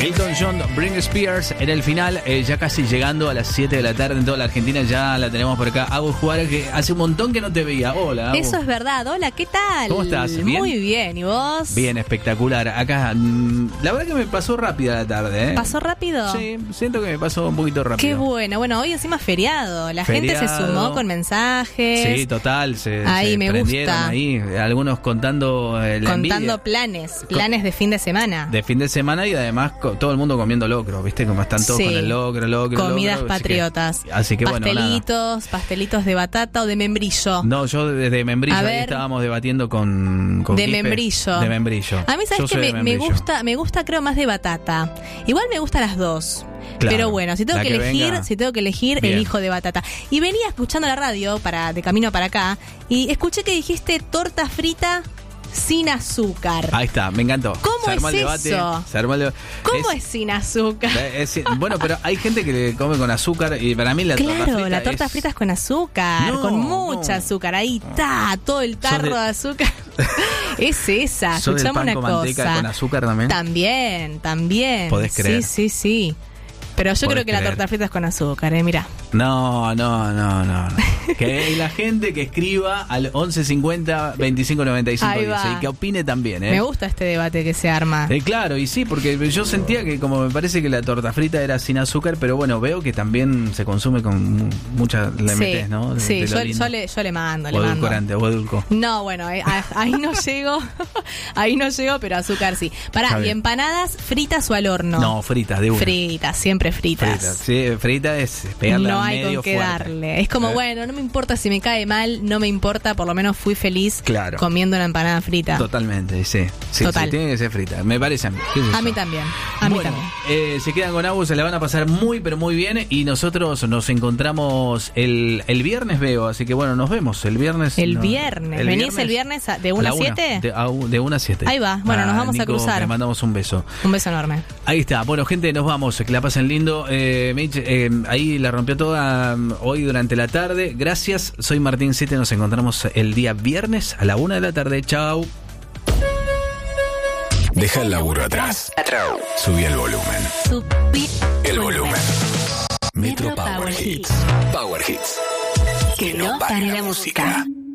Elton John, Britney Spears en el final, ya casi llegando a las 7 de la tarde en toda la Argentina. Ya la tenemos por acá. Agus Juárez, que hace un montón que no te veía. Hola, Agus. Eso es verdad. Hola, ¿qué tal? ¿Cómo estás? ¿Bien? Muy bien, ¿y vos? Bien, espectacular. Acá, la verdad que me pasó rápida la tarde, ¿eh? ¿Pasó rápido? Sí, siento que me pasó un poquito rápido. Qué bueno. Bueno, hoy encima feriado. La gente se sumó con mensajes. Sí, total. Se me prendieron gusta. Ahí, algunos contando Contando planes de fin de semana. De fin de semana y además todo el mundo comiendo locro, ¿viste? Como están todos con el locro. Comidas locro, patriotas. Así que bueno, pastelitos de batata o de membrillo. No, yo desde membrillo ahí estábamos debatiendo con de Quique. membrillo. De membrillo. A mí, ¿sabes qué? Me gusta creo más de batata. Igual me gustan las dos. Claro, pero bueno, si tengo que elegir, bien. elijo de batata. Y venía escuchando la radio de camino para acá y escuché que dijiste torta frita sin azúcar. Ahí está, me encantó. ¿Cómo es eso? ¿Cómo es sin azúcar? Bueno, pero hay gente que le come con azúcar y para mí la torta frita es con azúcar, con mucha azúcar. Ahí está, todo el tarro de azúcar. Es esa. Escuchame una cosa. ¿Manteca con azúcar también? También. ¿Podés creer? Sí. Pero yo creo que la torta frita es con azúcar, mirá. No. Que la gente que escriba al 1150 2595 y que opine también, ¿eh? Me gusta este debate que se arma. Claro, y sí, porque yo sentía que como me parece que la torta frita era sin azúcar, pero bueno, veo que también se consume con mucha metés, ¿no? Sí, yo le mando. Edulcorante o edulco. No, bueno, ahí no llego. Ahí no llego, pero azúcar sí. Pará, ¿y empanadas fritas o al horno? No, fritas, de una. Fritas, siempre fritas. Sí, frita es pegarle no al hay medio con qué fuerte. Darle. Es como, bueno, no me importa si me cae mal, no me importa, por lo menos fui feliz comiendo una empanada frita. Totalmente, sí. Total. Sí, tiene que ser frita, me parece a mí. A mí también. Se quedan con Agus, se la van a pasar muy, pero muy bien. Y nosotros nos encontramos el viernes, veo. Así que bueno, nos vemos el viernes. ¿Venís el viernes de 1 a 7? De 1 a 7. Ahí va. Bueno, nos vamos Nico, a cruzar. Le mandamos un beso. Un beso enorme. Ahí está. Bueno, gente, nos vamos. Que la pasen lindo. Mitch, ahí la rompió toda hoy durante la tarde. Gracias. Soy Martín Siete. Nos encontramos el día viernes a la 1 de la tarde. Chau. Deja el laburo atrás. Subí el volumen. El volumen. Metro Power Hits. Power Hits. Que no pare la música.